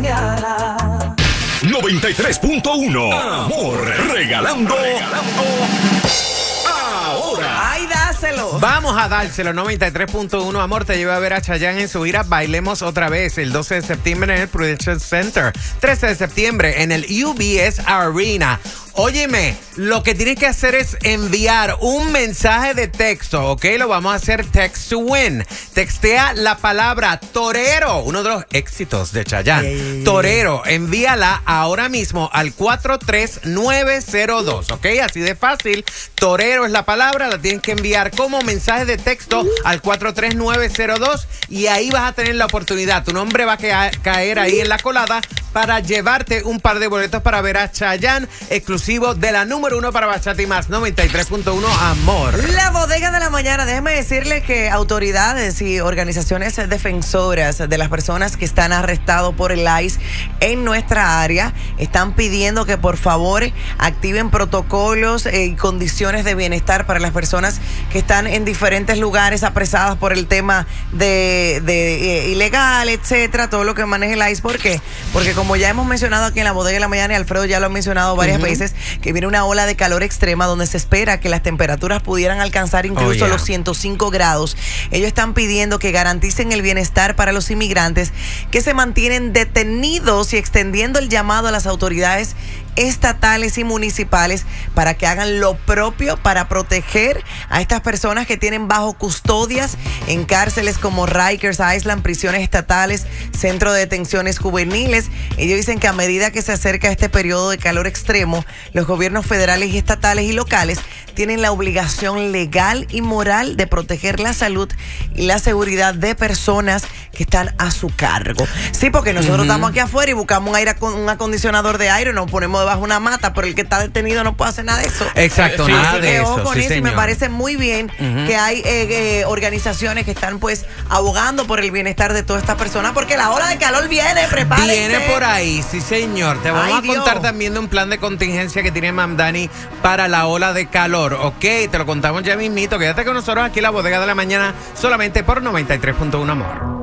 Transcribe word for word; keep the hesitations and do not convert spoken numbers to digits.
mañana. noventa y tres punto uno. Amor, regalando. regalando. Ahora. ¡Ay, dáselo! Vamos a dárselo. noventa y tres punto uno. Amor, te lleva a ver a Chayanne en su gira Bailemos Otra Vez el doce de septiembre en el Prudential Center. trece de septiembre en el U B S Arena. Óyeme, lo que tienes que hacer es enviar un mensaje de texto, ¿ok? Lo vamos a hacer text to win. Textea la palabra torero, uno de los éxitos de Chayanne. Hey. Torero, envíala ahora mismo al cuatro tres nueve cero dos, ¿ok? Así de fácil. Torero es la palabra, la tienes que enviar como mensaje de texto al cuatro tres nueve cero dos y ahí vas a tener la oportunidad. Tu nombre va a ca- caer ahí en la colada para llevarte un par de boletos para ver a Chayanne, exclusivo de la número uno para Bachata y Más, noventa y tres punto uno, Amor. La bodega de la mañana. Déjeme decirle que autoridades y organizaciones defensoras de las personas que están arrestados por el I C E en nuestra área están pidiendo que por favor activen protocolos y condiciones de bienestar para las personas que están en diferentes lugares apresadas por el tema de, de eh, ilegal, etcétera, todo lo que maneja el I C E. ¿Por qué? Porque como ya hemos mencionado aquí en la bodega de la mañana y Alfredo ya lo ha mencionado varias uh-huh. veces, que viene una ola de calor extrema donde se espera que las temperaturas pudieran alcanzar incluso oh, yeah. los ciento cinco grados. Ellos están pidiendo que garanticen el bienestar para los inmigrantes que se mantienen detenidos y extendiendo el llamado a las autoridades estatales y municipales para que hagan lo propio para proteger a estas personas que tienen bajo custodias en cárceles como Rikers Island, prisiones estatales, centro de detenciones juveniles. Ellos dicen que a medida que se acerca este periodo de calor extremo, los gobiernos federales y estatales y locales tienen la obligación legal y moral de proteger la salud y la seguridad de personas que están a su cargo. Sí, porque nosotros uh-huh. estamos aquí afuera y buscamos un, aire, un acondicionador de aire, nos ponemos debajo una mata, pero el que está detenido no puede hacer nada de eso. Exacto, sí, nada así de que, eso. ojo con sí, eso, y me parece muy bien uh-huh. que hay eh, eh, organizaciones que están pues abogando por el bienestar de todas estas personas, porque la ola de calor viene, prepárense. Viene por ahí, sí señor. Te vamos Ay, a Dios. contar también de un plan de contingencia que tiene Mamdani para la ola de calor, ¿ok? Te lo contamos ya mismito. Quédate con nosotros aquí en la bodega de la mañana, solamente por noventa y tres punto uno, Amor.